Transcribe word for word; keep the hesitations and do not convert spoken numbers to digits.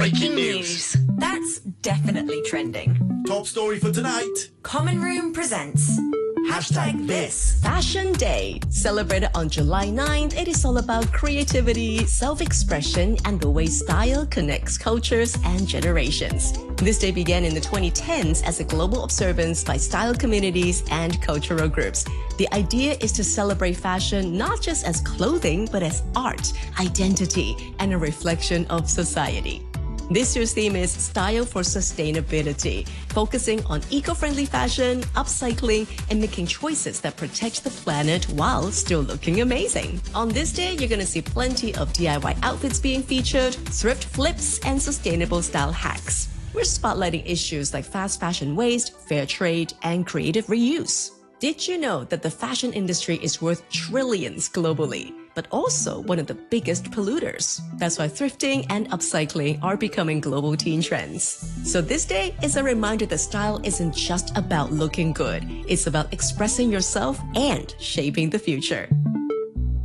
Breaking news. That's definitely trending. Top story for tonight. Common Room presents Hashtag This. Fashion Day. Celebrated on July ninth, it is all about creativity, self-expression, and the way style connects cultures and generations. This day began in the twenty tens as a global observance by style communities and cultural groups. The idea is to celebrate fashion not just as clothing, but as art, identity, and a reflection of society. This year's theme is Style for Sustainability, focusing on eco-friendly fashion, upcycling, and making choices that protect the planet while still looking amazing. On this day, you're going to see plenty of D I Y outfits being featured, thrift flips, and sustainable style hacks. We're spotlighting issues like fast fashion waste, fair trade, and creative reuse. Did you know that the fashion industry is worth trillions globally, but also one of the biggest polluters? That's why thrifting and upcycling are becoming global teen trends. So this day is a reminder that style isn't just about looking good. It's about expressing yourself and shaping the future.